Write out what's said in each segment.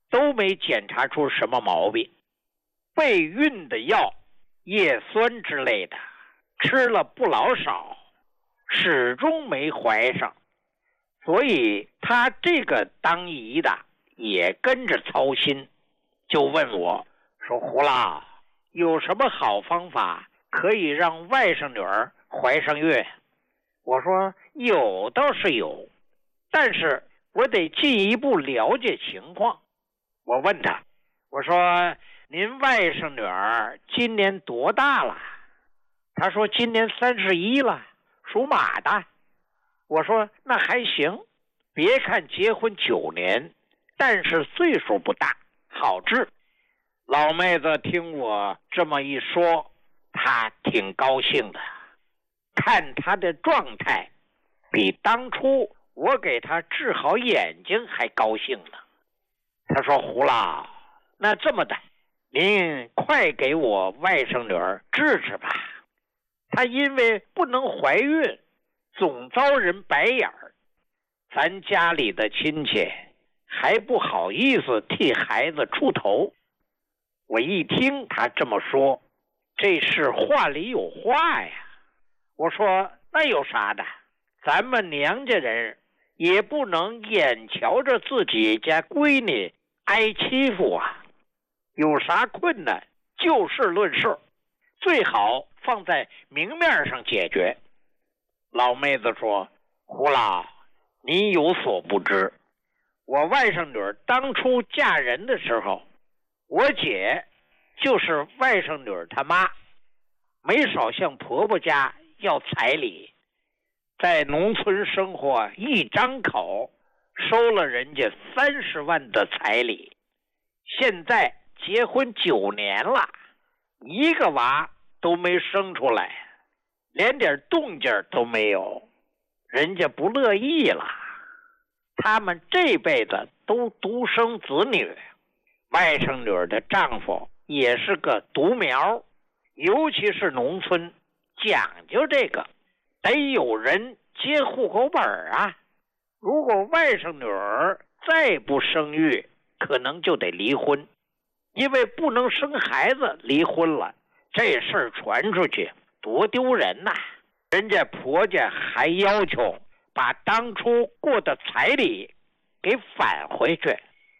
都没检查出什么毛病。备孕的药、叶酸之类的吃了不老少，始终没怀上。所以他这个当姨的也跟着操心，就问我说：胡老，有什么好方法可以让外甥女儿怀上孕？我说有倒是有，但是我得进一步了解情况。我问他，我说您外甥女儿今年多大了？他说今年31了，属马的。我说那还行，别看结婚9年，但是岁数不大，好治。老妹子听我这么一说，她挺高兴的，看她的状态比当初我给她治好眼睛还高兴呢。她说胡老，那这么的，您快给我外甥女儿治治吧，她因为不能怀孕，总遭人白眼儿，咱家里的亲戚还不好意思替孩子出头。我一听他这么说，这是话里有话呀。我说那有啥的，咱们娘家人也不能眼瞧着自己家闺女挨欺负啊，有啥困难就事论事，最好放在明面上解决。老妹子说，胡老，你有所不知，我外甥女当初嫁人的时候，我姐就是外甥女她妈，没少向婆婆家要彩礼，在农村生活一张口收了人家30万的彩礼。现在结婚9年了，一个娃都没生出来，连点动静都没有，人家不乐意了。他们这辈子都独生子女，外甥女的丈夫也是个独苗，尤其是农村讲究这个，得有人接户口本啊。如果外甥女儿再不生育，可能就得离婚，因为不能生孩子离婚了，这事儿传出去多丢人呐。人家婆家还要求把当初过的彩礼给返回去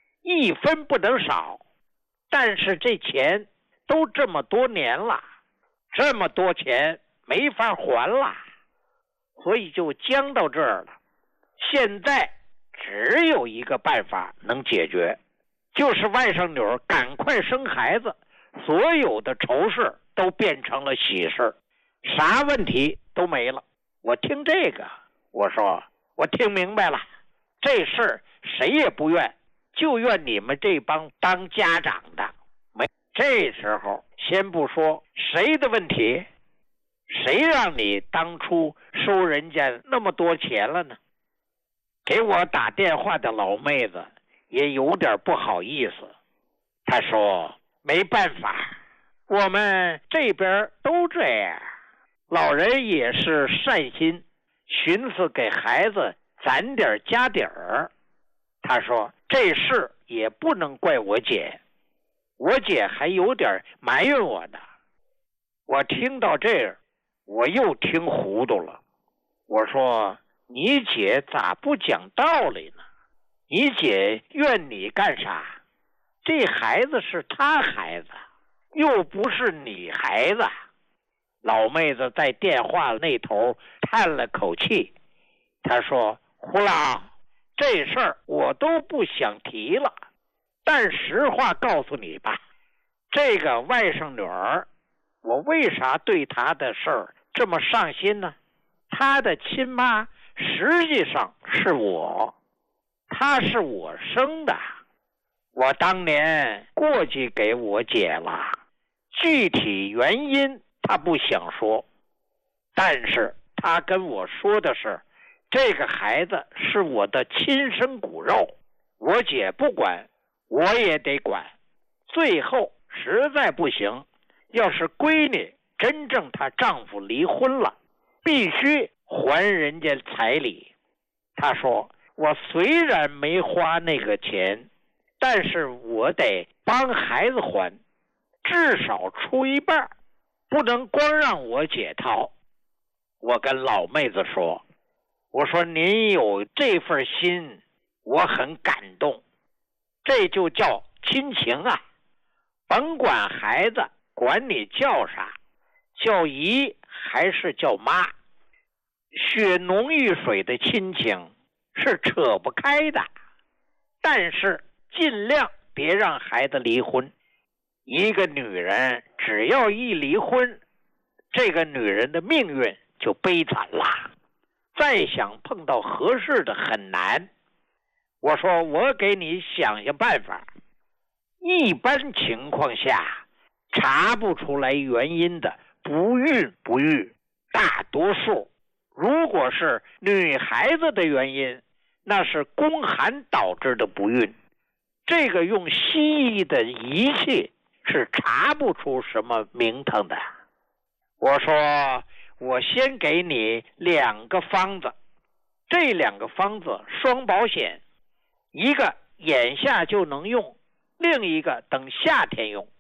，1分不能少。但是这钱都这么多年了，这么多钱没法还了，所以就僵到这儿了。现在只有一个办法能解决，就是外甥女赶快生孩子，所有的愁事都变成了喜事，啥问题都没了。我听这个，我说我听明白了，这事儿谁也不愿，就怨你们这帮当家长的。这时候先不说谁的问题，谁让你当初收人家那么多钱了呢？给我打电话的老妹子也有点不好意思，她说没办法，我们这边都这样，老人也是善心，寻思给孩子攒点家底儿。她说这事也不能怪我姐，我姐还有点埋怨我呢。我听到这儿，我又听糊涂了。我说你姐咋不讲道理呢？你姐怨你干啥？这孩子是她孩子，又不是你孩子。老妹子在电话那头叹了口气，她说胡老，这事儿我都不想提了，但实话告诉你吧，这个外甥女儿，我为啥对她的事儿这么上心呢？她的亲妈实际上是我，她是我生的，我当年过继给我姐了，具体原因她不想说，但是她跟我说的是，这个孩子是我的亲生骨肉，我姐不管，我也得管。最后实在不行，要是闺女真正她丈夫离婚了，必须还人家彩礼。她说我虽然没花那个钱， 但是我得帮孩子还，至少出一半，不能光让我姐掏。我跟老妹子说，我说您有这份心，我很感动，这就叫亲情啊！甭管孩子管你叫啥，叫姨还是叫妈，血浓于水的亲情是扯不开的。但是尽量别让孩子离婚。一个女人只要一离婚，这个女人的命运就悲惨了，再想碰到合适的很难。我说我给你想想办法。一般情况下查不出来原因的不孕不育，大多数如果是女孩子的原因，那是宫寒导致的不孕，这个用西医的仪器是查不出什么名堂的。我说我先给你2个方子，这2个方子双保险，一个眼下就能用，另一个等夏天用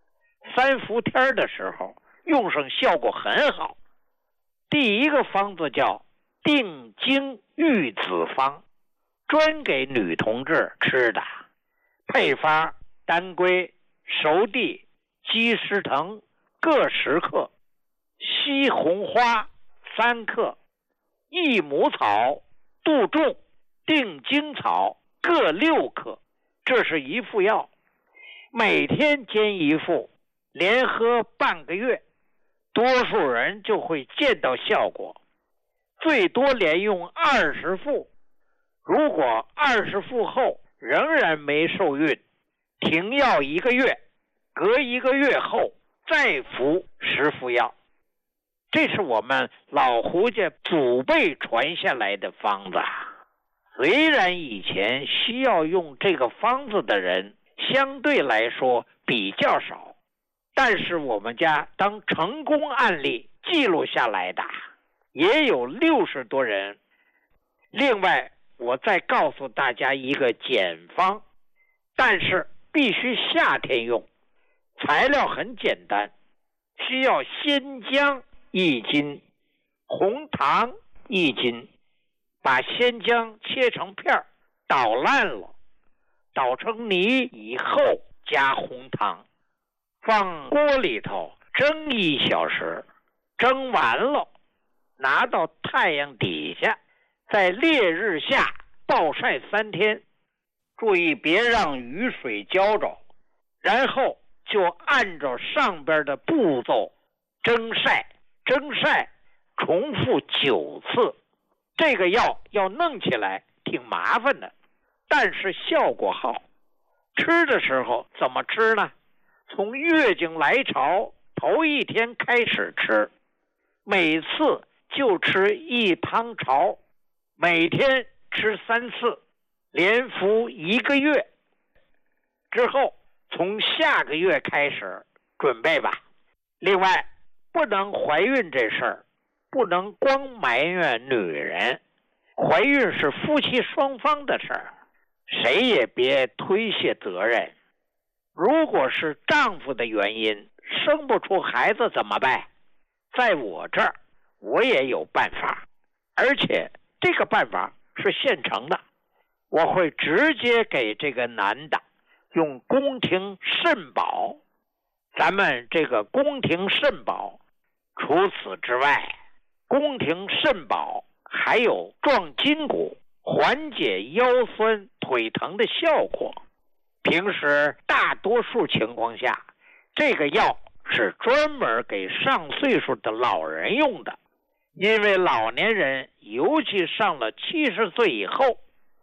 ，3伏天的时候用上效果很好。第一个方子叫定经玉子方，专给女同志吃的，配方当归、熟地、鸡丝藤各10克，西红花3克，益母草、杜仲、定经草各6克，这是一副药，每天煎一副，连喝半个月，多数人就会见到效果。最多连用20副，如果20副后仍然没受孕，停药1个月，隔1个月后再服10副药。这是我们老胡家祖辈传下来的方子。虽然以前需要用这个方子的人相对来说比较少，但是我们家当成功案例记录下来的也有60多人。另外我再告诉大家一个简方，但是必须夏天用，材料很简单，需要鲜姜1斤，红糖1斤，把鲜姜切成片，捣烂了，捣成泥以后加红糖，放锅里头蒸1小时，蒸完了拿到太阳底下，在烈日下暴晒3天，注意别让雨水浇着，然后就按照上边的步骤蒸晒，重复9次。这个药要弄起来挺麻烦的，但是效果好。吃的时候怎么吃呢？从月经来潮头1天开始吃，每次就吃1汤勺，每天吃3次，连服1个月。之后从下个月开始准备吧。另外，不能怀孕这事儿，不能光埋怨女人，怀孕是夫妻双方的事儿，谁也别推卸责任。如果是丈夫的原因生不出孩子怎么办？在我这儿我也有办法，而且这个办法是现成的。我会直接给这个男的用宫廷肾宝。咱们这个宫廷肾宝除此之外，宫廷肾宝还有壮筋骨、缓解腰酸腿疼的效果。平时大多数情况下，这个药是专门给上岁数的老人用的，因为老年人尤其上了70岁以后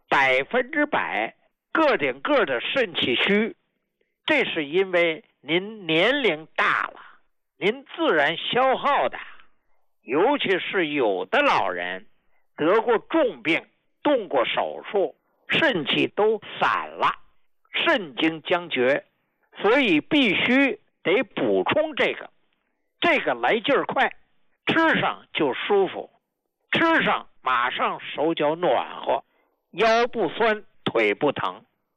，100%个顶个的肾气虚，这是因为您年龄大了，您自然消耗的。尤其是有的老人得过重病，动过手术，肾气都散了，肾精将绝，所以必须得补充这个。这个来劲儿快，吃上就舒服，吃上马上手脚暖和，腰不酸腿不疼。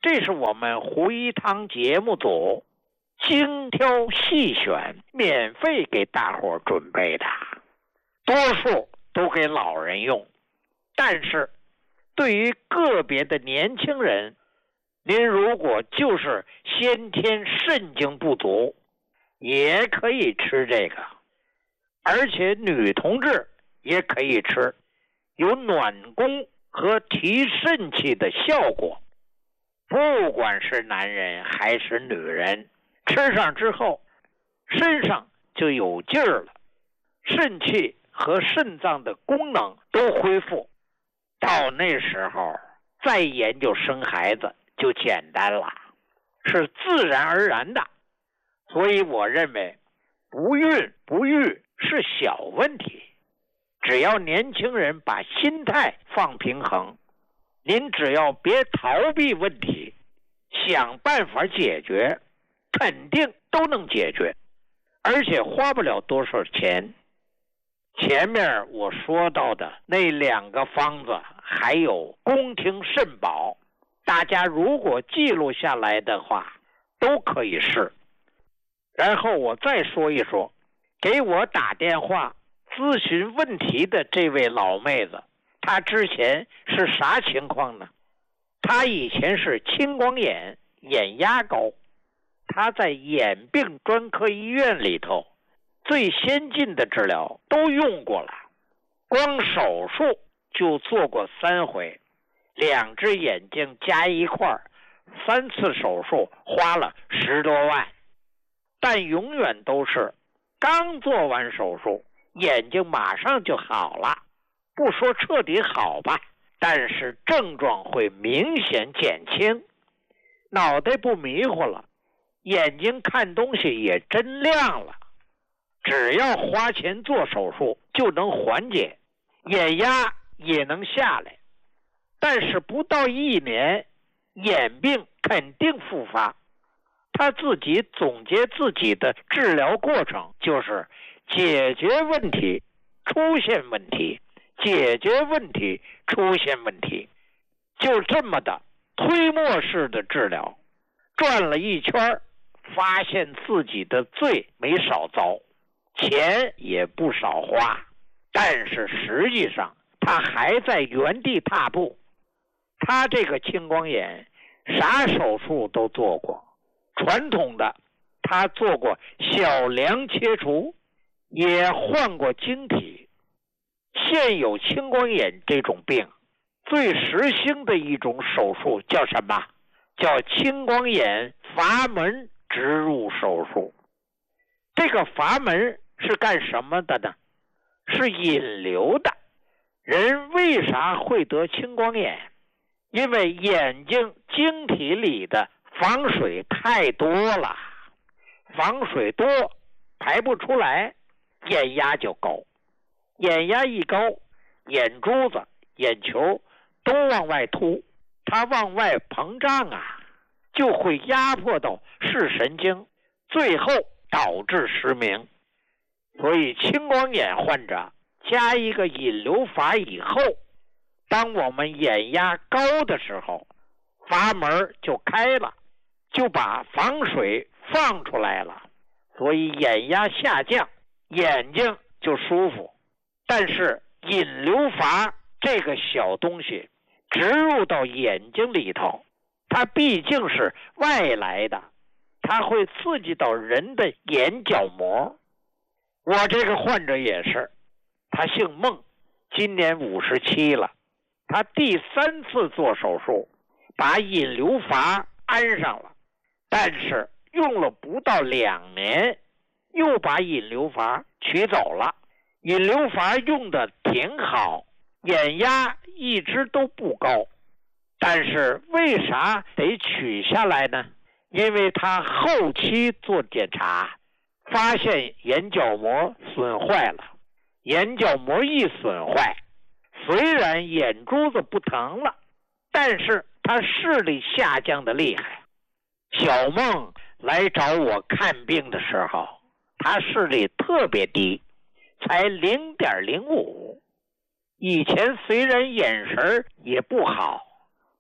这是我们胡一汤节目组精挑细选免费给大伙准备的，多数都给老人用，但是对于个别的年轻人，您如果就是先天肾精不足，也可以吃这个，而且女同志也可以吃，有暖宫和提肾气的效果。不管是男人还是女人，吃上之后身上就有劲儿了，肾气和肾脏的功能都恢复，到那时候再研究生孩子就简单了，是自然而然的。所以我认为不孕不育是小问题，只要年轻人把心态放平衡，您只要别逃避问题，想办法解决，肯定都能解决，而且花不了多少钱。前面我说到的那2个方子还有宫廷肾宝，大家如果记录下来的话都可以试。然后我再说一说给我打电话咨询问题的这位老妹子，她之前是啥情况呢？她以前是青光眼，眼压高，她在眼病专科医院里头最先进的治疗都用过了，光手术就做过3回，2只眼睛加一块，3次手术花了10多万，但永远都是刚做完手术眼睛马上就好了，不说彻底好吧，但是症状会明显减轻，脑袋不迷糊了，眼睛看东西也真亮了。只要花钱做手术就能缓解，眼压也能下来，但是不到1年眼病肯定复发。他自己总结自己的治疗过程，就是解决问题出现问题，解决问题出现问题，就这么的推磨式的治疗，转了一圈，发现自己的罪没少遭，钱也不少花，但是实际上他还在原地踏步。他这个青光眼啥手术都做过，传统的他做过小梁切除，也换过晶体。现有青光眼这种病最时兴的一种手术叫什么？叫青光眼阀门植入手术。这个阀门是干什么的呢？是引流的。人为啥会得青光眼？因为眼睛晶体里的房水太多了，房水多排不出来，眼压就高，眼压一高，眼珠子眼球都往外凸，它往外膨胀啊，就会压迫到视神经，最后导致失明。所以青光眼患者加一个引流阀以后，当我们眼压高的时候，阀门就开了，就把房水放出来了，所以眼压下降，眼睛就舒服。但是引流阀这个小东西植入到眼睛里头，它毕竟是外来的，它会刺激到人的眼角膜。我这个患者也是，他姓孟，今年57了，他第3次做手术，把引流阀安上了，但是用了不到2年，又把引流阀取走了。引流阀用的挺好，眼压一直都不高，但是为啥得取下来呢？因为他后期做检查，发现眼角膜损坏了。眼角膜一损坏，虽然眼珠子不疼了，但是他视力下降的厉害。小孟来找我看病的时候，他视力特别低，才 0.05。以前虽然眼神也不好，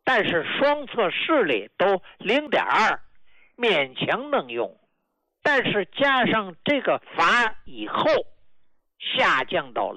但是双侧视力都0.2，勉强能用。但是加上这个阀以后，下降到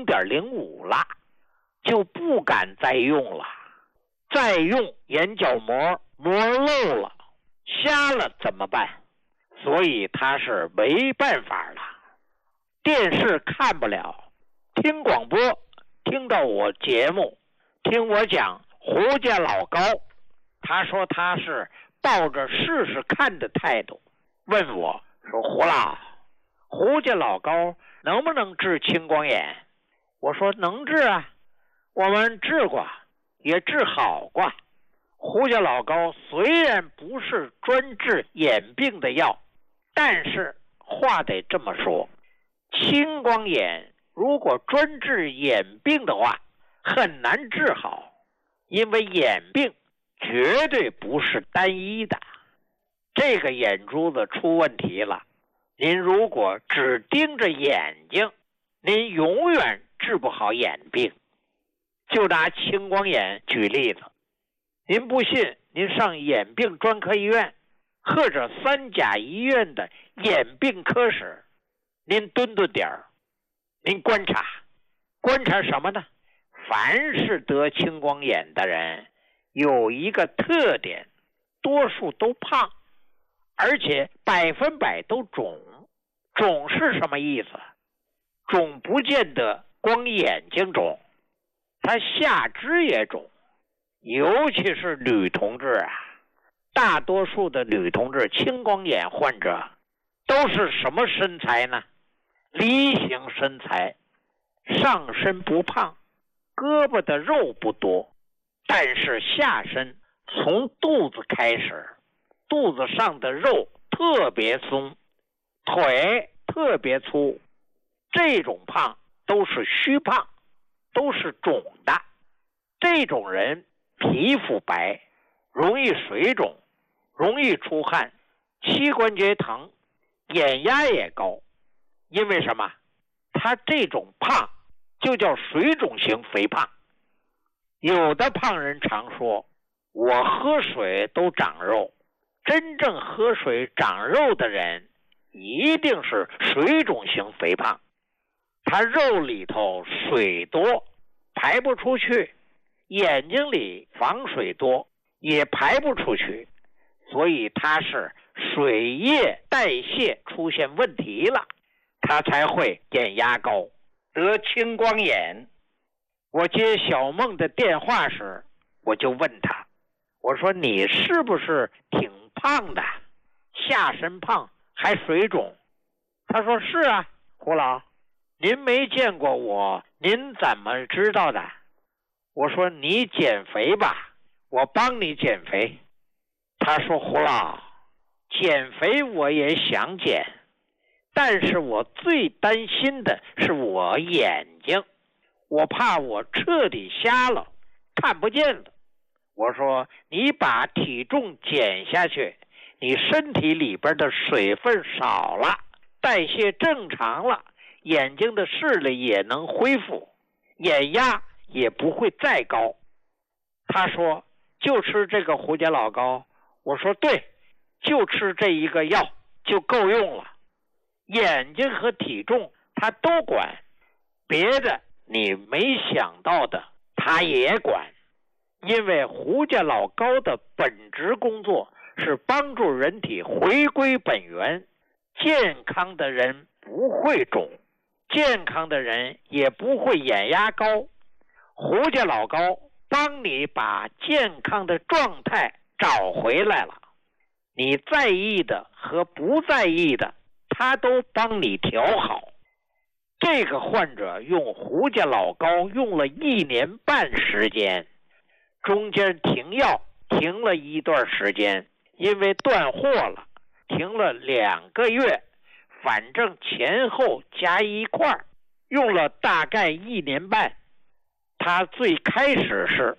0.05了，就不敢再用了。再用眼角膜磨漏了，瞎了怎么办？所以他是没办法了。电视看不了，听广播，听到我节目，听我讲胡家老高，他说他是抱着试试看的态度，问我说胡老，胡家老高能不能治青光眼？我说能治啊，我们治过，也治好过。胡家老高虽然不是专治眼病的药，但是话得这么说，青光眼如果专治眼病的话，很难治好，因为眼病绝对不是单一的。这个眼珠子出问题了，您如果只盯着眼睛，您永远治不好眼病。就拿青光眼举例子，您不信，您上眼病专科医院或者三甲医院的眼病科室，您蹲蹲点儿，您观察什么呢？凡是得青光眼的人有一个特点，多数都胖，而且100%都肿。肿是什么意思？肿不见得光眼睛肿，他下肢也肿，尤其是女同志啊，大多数的女同志青光眼患者都是什么身材呢？梨形身材，上身不胖，胳膊的肉不多，但是下身从肚子开始，肚子上的肉特别松，腿特别粗，这种胖都是虚胖，都是肿的。这种人皮肤白，容易水肿，容易出汗，膝关节疼，眼压也高。因为什么？他这种胖就叫水肿型肥胖。有的胖人常说，我喝水都长肉。真正喝水长肉的人一定是水肿型肥胖，他肉里头水多，排不出去，眼睛里防水多，也排不出去，所以他是水液代谢出现问题了，他才会眼压高，得青光眼。我接小梦的电话时，我就问他，我说你是不是挺胖的，下身胖还水肿？他说是啊，胡老，您没见过我，您怎么知道的？我说你减肥吧，我帮你减肥。他说胡老，减肥我也想减，但是我最担心的是我眼睛，我怕我彻底瞎了，看不见了。我说你把体重减下去，你身体里边的水分少了，代谢正常了，眼睛的视力也能恢复，眼压也不会再高。他说就吃这个胡家老高。我说对，就吃这一个药就够用了，眼睛和体重他都管，别的你没想到的他也管。因为胡家老高的本职工作是帮助人体回归本源，健康的人不会肿，健康的人也不会眼压高。胡家老高帮你把健康的状态找回来了，你在意的和不在意的他都帮你调好。这个患者用胡家老高用了1年半时间，中间停药停了一段时间，因为断货了，停了2个月，反正前后加一块用了大概1年半。他最开始是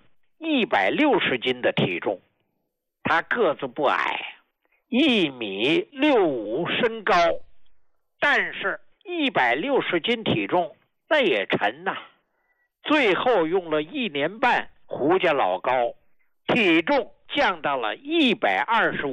160斤的体重，他个子不矮，1.65米身高，但是160斤体重那也沉呐。最后用了1年半胡家老高， 体重降到了125